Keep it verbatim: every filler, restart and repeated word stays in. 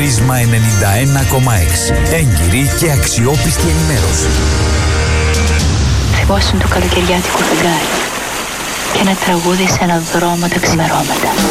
Πρίσμα ενενήντα ένα κόμμα έξι. Έγκυρη και αξιόπιστη ενημέρωση. Θυμόσουν το καλοκαιριάτικο φεγγάρι και ένα τραγούδι σε ένα δρόμο τα ξημερώματα.